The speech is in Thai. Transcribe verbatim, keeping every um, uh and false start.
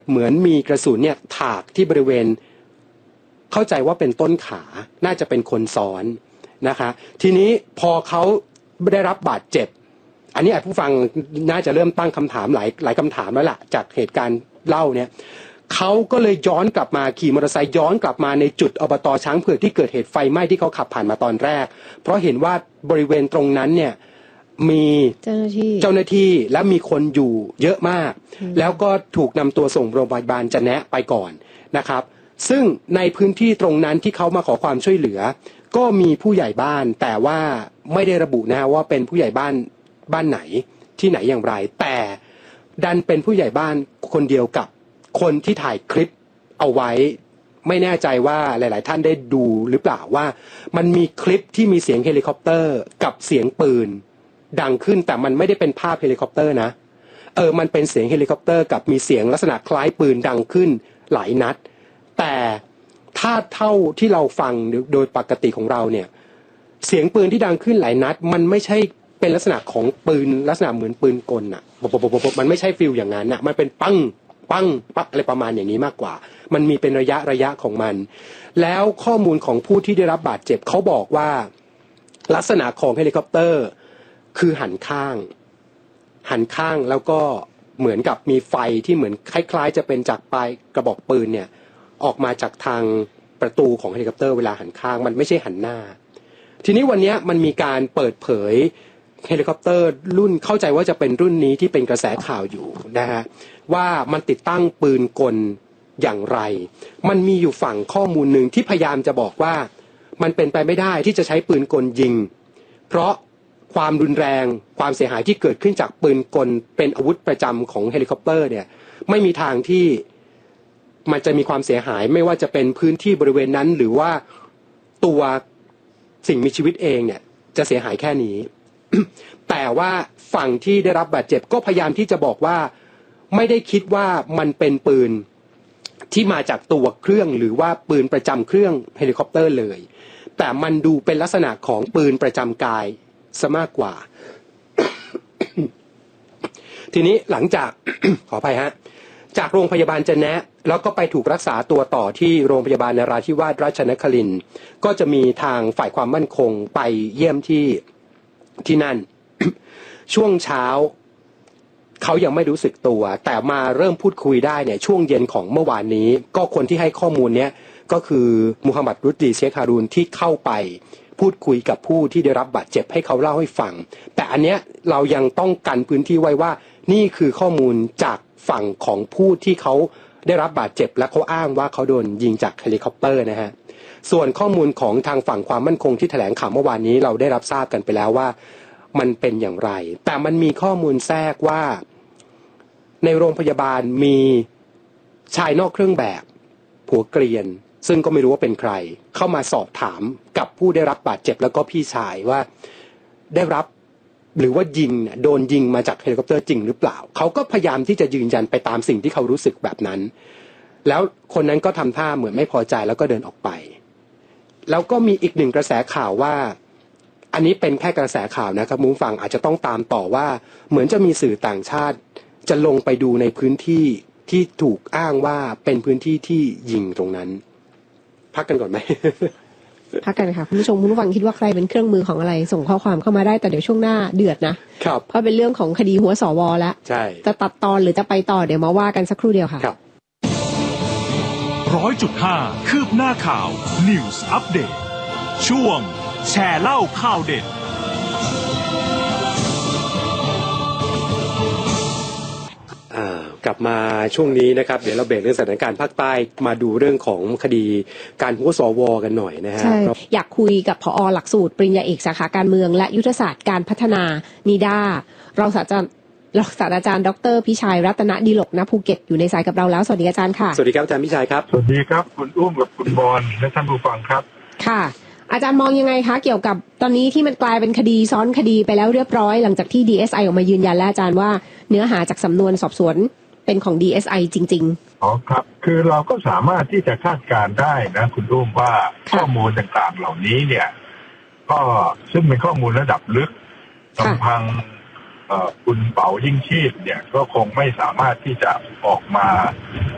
เหมือนมีกระสุนเนี่ยถากที่บริเวณเข้าใจว่าเป็นต้นขาน่าจะเป็นคนซ้อนนะคะทีนี้พอเขาได้รับบาดเจ็บอันนี้ผู้ฟังน่าจะเริ่มตั้งคำถามหลายหลายคำถามแล้วล่ะจากเหตุการณ์เล่าเนี่ยเขาก็เลยย้อนกลับมาขี่มอเตอร์ไซค์ย้อนกลับมาในจุดอบต.ช้างเผือกที่เกิดเหตุไฟไหม้ที่เขาขับผ่านมาตอนแรกเพราะเห็นว่าบริเวณตรงนั้นเนี่ยมีเจ้าหน้าที่เจ้าหน้าที่และมีคนอยู่เยอะมากแล้วก็ถูกนำตัวส่งโรงพยาบาลจะแนะไปก่อนนะครับซึ่งในพื้นที่ตรงนั้นที่เขามาขอความช่วยเหลือก็มีผู้ใหญ่บ้านแต่ว่าไม่ได้ระบุนะว่าเป็นผู้ใหญ่บ้านบ้านไหนที่ไหนอย่างไรแต่ดันเป็นผู้ใหญ่บ้านคนเดียวกับคนที่ถ่ายคลิปเอาไว้ไม่แน่ใจว่าหลายๆท่านได้ดูหรือเปล่าว่ามันมีคลิปที่มีเสียงเฮลิคอปเตอร์กับเสียงปืนดังขึ้นแต่มันไม่ได้เป็นภาพเฮลิคอปเตอร์นะเออมันเป็นเสียงเฮลิคอปเตอร์กับมีเสียงลักษณะคล้ายปืนดังขึ้นหลายนัดแต่ถ้าเท่าที่เราฟังโดยปกติของเราเนี่ยเสียงปืนที่ดังขึ้นหลายนัดมันไม่ใช่เป็นลักษณะของปืนลักษณะเหมือนปืนกลน่ะมันไม่ใช่ฟิลอย่างนั้นน่ะมันเป็นปังปังปักอะไรประมาณอย่างนี้มากกว่ามันมีเป็นระยะระยะของมันแล้วข้อมูลของผู้ที่ได้รับบาดเจ็บเขาบอกว่าลักษณะของเฮลิคอปเตอร์คือหันข้างหันข้างแล้วก็เหมือนกับมีไฟที่เหมือนคล้ายๆจะเป็นจากปลายกระบอกปืนเนี่ยออกมาจากทางประตูของเฮลิคอปเตอร์เวลาหันข้างมันไม่ใช่หันหน้าทีนี้วันนี้มันมีการเปิดเผยเฮลิคอปเตอร์รุ่นเข้าใจว่าจะเป็นรุ่นนี้ที่เป็นกระแสข่าวอยู่นะฮะว่ามันติดตั้งปืนกลอย่างไรมันมีอยู่ฝั่งข้อมูลหนึ่งที่พยายามจะบอกว่ามันเป็นไปไม่ได้ที่จะใช้ปืนกลยิงเพราะความรุนแรงความเสียหายที่เกิดขึ้นจากปืนกลเป็นอาวุธประจำของเฮลิคอปเตอร์เนี่ยไม่มีทางที่มันจะมีความเสียหายไม่ว่าจะเป็นพื้นที่บริเวณนั้นหรือว่าตัวสิ่งมีชีวิตเองเนี่ยจะเสียหายแค่นี้ แต่ว่าฝั่งที่ได้รับบาดเจ็บก็พยายามที่จะบอกว่าไม่ได้คิดว่ามันเป็นปืนที่มาจากตัวเครื่องหรือว่าปืนประจำเครื่องเฮลิคอปเตอร์เลยแต่มันดูเป็นลักษณะของปืนประจำกายซะมากกว่า ทีนี้หลังจาก ขออภัยฮะจากโรงพยาบาลจะแนะแล้วก็ไปถูกรักษาตัวต่อที่โรงพยาบาลนราธิวาสราชนครินทร์ก็จะมีทางฝ่ายความมั่นคงไปเยี่ยมที่ที่นั่น ช่วงเช้าเขายังไม่รู้สึกตัวแต่มาเริ่มพูดคุยได้เนี่ยช่วงเย็นของเมื่อวานนี้ก็คนที่ให้ข้อมูลเนี้ยก็คือมูฮัมหมัดรุดดีเชคฮารูนที่เข้าไปพูดคุยกับผู้ที่ได้รับบาดเจ็บให้เขาเล่าให้ฟังแต่อันเนี้ยเรายังต้องกันพื้นที่ไว้ว่านี่คือข้อมูลจากฝั่งของผู้ที่เขาได้รับบาดเจ็บและเขาอ้างว่าเขาโดนยิงจากเฮลิคอปเตอร์นะฮะส่วนข้อมูลของทางฝั่งความมั่นคงที่แถลงข่าวเมื่อวานนี้เราได้รับทราบกันไปแล้วว่ามันเป็นอย่างไรแต่มันมีข้อมูลแทรกว่าในโรงพยาบาลมีชายนอกเครื่องแบบผัวเกรียนซึ่งก็ไม่รู้ว่าเป็นใครเข้ามาสอบถามกับผู้ได้รับบาดเจ็บแล้วก็พี่ชายว่าได้รับหรือว่ายิงโดนยิงมาจากเฮลิคอปเตอร์จริงหรือเปล่าเขาก็พยายามที่จะยืนยันไปตามสิ่งที่เขารู้สึกแบบนั้นแล้วคนนั้นก็ทำท่าเหมือนไม่พอใจแล้วก็เดินออกไปแล้วก็มีอีกหนึ่งกระแสข่าวว่าอันนี้เป็นแค่กระแสข่าวนะครับมุ้งฟังอาจจะต้องตามต่อว่าเหมือนจะมีสื่อต่างชาติจะลงไปดูในพื้นที่ที่ถูกอ้างว่าเป็นพื้นที่ที่ยิงตรงนั้นพักกันก่อนไหมพักกันค่ะคุณผู้ชมคุณผู้ฟังคิดว่าใครเป็นเครื่องมือของอะไรส่งข้อความเข้ามาได้แต่เดี๋ยวช่วงหน้าเดือดนะครับเพราะเป็นเรื่องของคดีหัวสวแล้วใช่จะตัดตอนหรือจะไปต่อเดี๋ยวมาว่ากันสักครู่เดียวค่ะครับร้อยจุดห้าคืบหน้าข่าว News Update ช่วงแชร์เล่าข่าวเด็ดกลับมาช่วงนี้นะครับเดี๋ยวเราเบรกเรื่องสถานการณ์ภาคใต้มาดูเรื่องของคดีการหัวสวกันหน่อยนะฮะอยากคุยกับผอ.หลักสูตรปริญญาเอกสาขาการเมืองและยุทธศาสตร์การพัฒนานิด้ารองศาสตราจารย์รองศาสตราจารย์ดร.พิชัยรัตนดิลกณภูเก็ตอยู่ในสายกับเราแล้วสวัสดีอาจารย์ค่ะสวัสดีครับอาจารย์พิชัยครับสวัสดีครับคุณอุ้มกับคุณบอลและท่านผู้ฟังครับค่ะอาจารย์มองยังไงคะเกี่ยวกับตอนนี้ที่มันกลายเป็นคดีซ้อนคดีไปแล้วเรียบร้อยหลังจากที่ ดี เอส ไอ ออกมายืนยันแล้วอาจารย์ว่าเนื้อหาจากสำนวนสอบสวนเป็นของ ดี เอส ไอ จริงๆอ๋อครับคือเราก็สามารถที่จะคาดการณ์ได้นะคุณอุ้มว่าข้อมูลต่างๆเหล่านี้เนี่ยก็ซึ่งเป็นข้อมูลระดับลึกลำพังคุณเป๋ายิ่งชีพเนี่ยก็คงไม่สามารถที่จะออกมา